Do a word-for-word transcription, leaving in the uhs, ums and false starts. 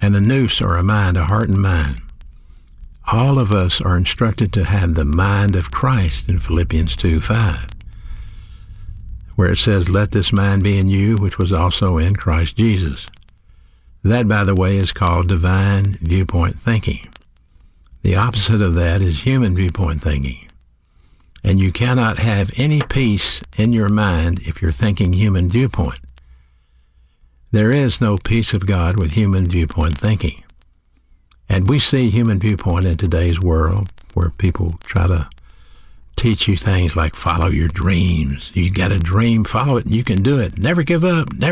and a nous, or a mind, a heart and mind. All of us are instructed to have the mind of Christ in Philippians two five, where it says, let this mind be in you, which was also in Christ Jesus. That, by the way, is called divine viewpoint thinking. The opposite of that is human viewpoint thinking. And you cannot have any peace in your mind if you're thinking human viewpoint. There is no peace of God with human viewpoint thinking. And we see human viewpoint in today's world, where people try to teach you things like follow your dreams. You got a dream, follow it, and you can do it. Never give up. Never